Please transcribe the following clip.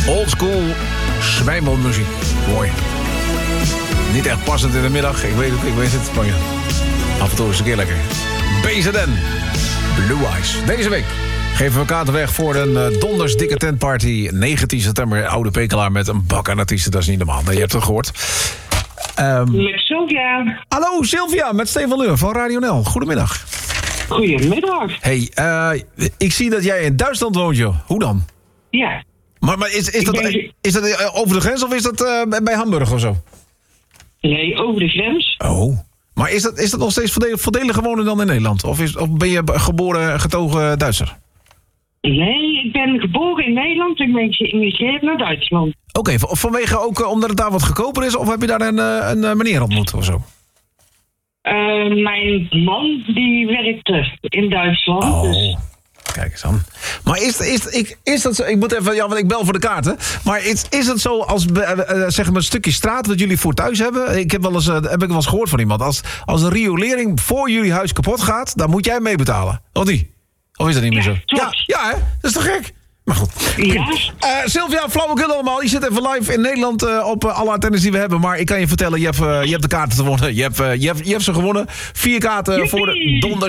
Old school zwijmelmuziek. Mooi. Niet echt passend in de middag. Ik weet het. Maar ja, af en toe is het een keer lekker. BZN. Blue Eyes. Deze week geven we kaarten weg voor een dondersdikke tentparty. 19 september, Oude Pekelaar met een bak aan artiesten. Dat is niet normaal. Nee, je hebt het gehoord. Met Sylvia. Hallo Sylvia, met Stefan Leur van Radio NL. Goedemiddag. Goedemiddag. Hey, ik zie dat jij in Duitsland woont, joh. Hoe dan? Ja. Maar is dat over de grens of is dat bij Hamburg of zo? Nee, over de grens. Oh. Maar is dat nog steeds voordeliger wonen dan in Nederland? Of ben je geboren getogen Duitser? Nee, ik ben geboren in Nederland en ben geïmigreerd naar Duitsland. Oké, vanwege ook omdat het daar wat goedkoper is? Of heb je daar een meneer ontmoet of zo? Mijn man, die werkte in Duitsland. Oh, dus. Kijk eens aan. Maar is dat zo? Ik moet even, ja, want ik bel voor de kaarten. Maar is het zo als zeg maar een stukje straat dat jullie voor thuis hebben? Ik heb wel eens gehoord van iemand. Als een riolering voor jullie huis kapot gaat, dan moet jij mee betalen. Of niet? Of is dat niet meer zo? Ja, hè? Dat is toch gek? Maar goed. Ja. Sylvia, flauwekul allemaal. Je zit even live in Nederland op alle antennes die we hebben. Maar ik kan je vertellen, je hebt de kaarten gewonnen. Je hebt ze gewonnen. 4 kaarten voor de donder.